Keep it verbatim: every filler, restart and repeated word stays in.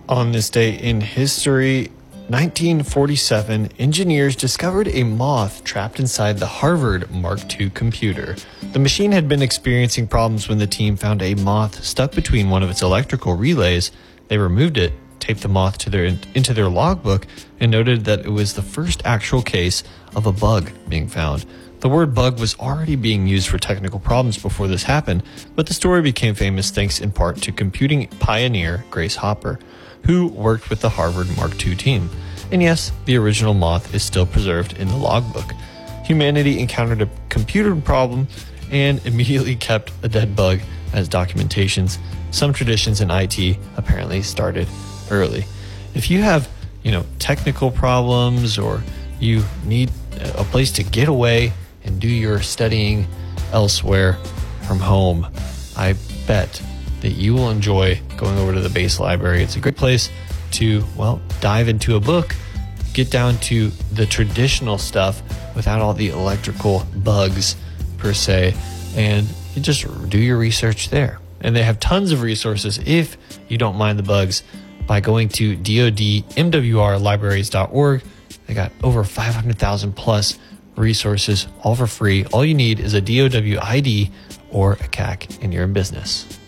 On this day in history, nineteen forty-seven, engineers discovered a moth trapped inside the Harvard Mark two computer. The machine had been experiencing problems when the team found a moth stuck between one of its electrical relays. They removed it, taped the moth to their, into their logbook, and noted that it was the first actual case of a bug being found. The word bug was already being used for technical problems before this happened, but the story became famous thanks in part to computing pioneer Grace Hopper, who worked with the Harvard Mark two team. And yes, the original moth is still preserved in the logbook. Humanity encountered a computer problem and immediately kept a dead bug as documentations. Some traditions in I T apparently started early. If you have, you know, technical problems, or you need a place to get away and do your studying elsewhere from home, I bet that you will enjoy going over to the Base Library. It's a great place to, well, dive into a book, get down to the traditional stuff without all the electrical bugs per se, and you just do your research there. And they have tons of resources if you don't mind the bugs by going to D O D M W R libraries dot org. They got over five hundred thousand plus resources, all for free. All you need is a D O W I D or a C A C, and you're in business.